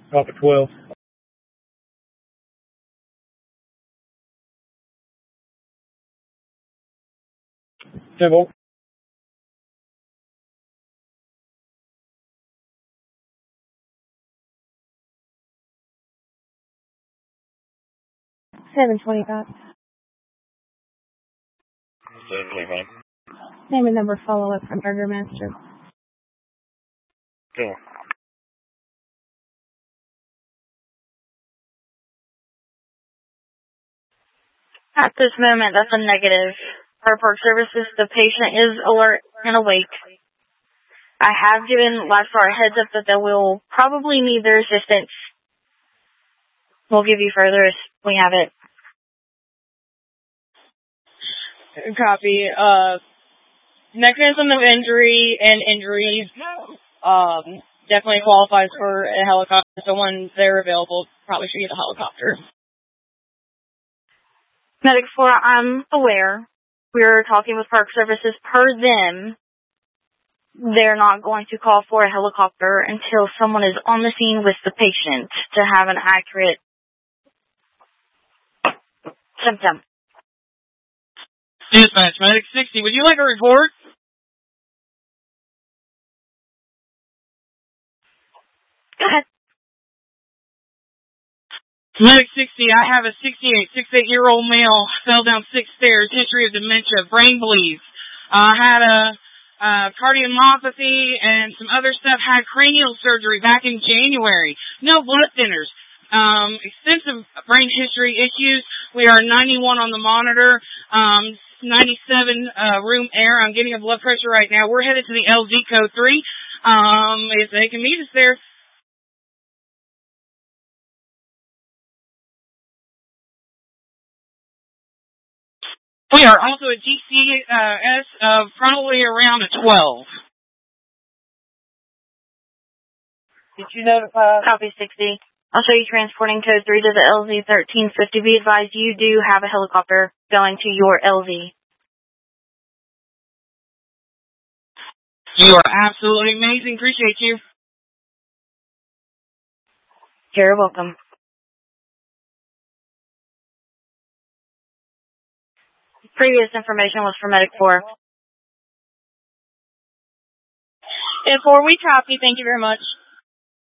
Off at 12. Temple. $7.25. 7:25. Name and number follow-up from Burgermaster. Go. At this moment, that's a negative. For Park Services, the patient is alert and awake. I have given Lifestar a heads up that they will probably need their assistance. We'll give you further as we have it. Copy. Mechanism of injury and injuries definitely qualifies for a helicopter. So when they're available, probably should get a helicopter. Medic 4, I'm aware. We're talking with Park Services. Per them, they're not going to call for a helicopter until someone is on the scene with the patient to have an accurate symptom. Dispatch, Medic 60, would you like a report? Go ahead. Medic 60, I have a 68-year-old male, fell down 6 stairs, history of dementia, brain bleeds. Had a cardiomyopathy and some other stuff, had cranial surgery back in January. No blood thinners. Extensive brain history issues. We are 91 on the monitor, 97 room air. I'm getting a blood pressure right now. We're headed to the LZ code 3. If they can meet us there. We are also at GCS, probably around a 12. Did you notify? Copy 60. I'll show you transporting code 3 to the LZ 1350. Be advised you do have a helicopter going to your LZ. You are absolutely amazing. Appreciate you. You're welcome. Previous information was for Medic 4. And 4, we copy. Thank you very much.